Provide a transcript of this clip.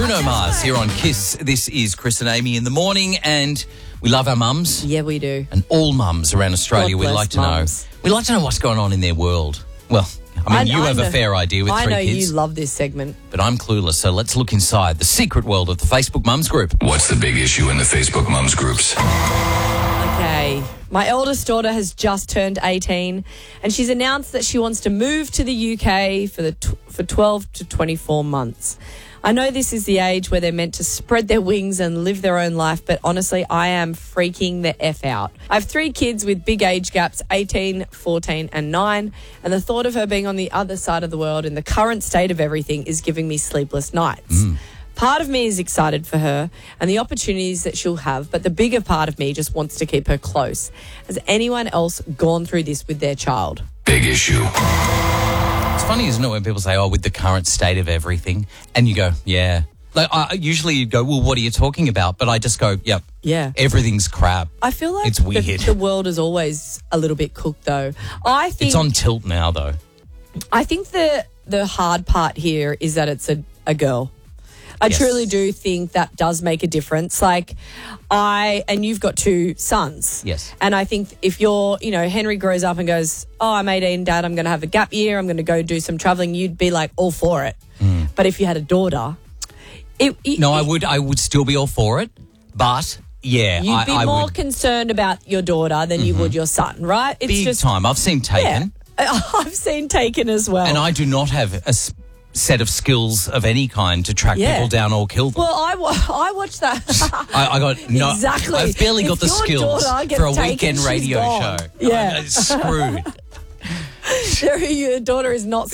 Bruno Mars here on KISS. This is Chris and Amy in the morning, and we love our mums. Yeah, we do. And all mums around Australia, God we bless like to mums. know. We like to know what's going on in their world. Well, I mean, you have a fair idea with 3 kids. I know you love this segment. But I'm clueless, so let's look inside the secret world of the Facebook Mums group. What's the big issue in the Facebook Mums groups? Okay. My eldest daughter has just turned 18 and she's announced that she wants to move to the UK for 12 to 24 months. I know this is the age where they're meant to spread their wings and live their own life, but honestly, I am freaking the F out. I have 3 kids with big age gaps, 18, 14 and 9, and the thought of her being on the other side of the world in the current state of everything is giving me sleepless nights. Part of me is excited for her and the opportunities that she'll have, but the bigger part of me just wants to keep her close. Has anyone else gone through this with their child? Big issue. It's funny, isn't it, when people say, with the current state of everything, and you go, yeah. Like, usually you'd go, well, what are you talking about? But I just go, yep. Yeah. Everything's crap. I feel like it's weird. The world is always a little bit cooked, though. I think it's on tilt now, though. I think the hard part here is that it's a girl. I truly do think that does make a difference. Like, and you've got 2 sons. Yes. And I think if Henry grows up and goes, I'm 18, Dad, I'm going to have a gap year, I'm going to go do some travelling, you'd be like all for it. But if you had a daughter, I would still be all for it. But yeah, you'd be more would. Concerned about your daughter than you would your son, right? It's Big time. I've seen Taken. Yeah, I've seen Taken as well. And I do not have a set of skills of any kind to track people down or kill them. Well, I watched that. I got no. Exactly. I've barely got the If your skills daughter gets for a taken, weekend she's radio gone. show. Yeah. Screwed. Your daughter is not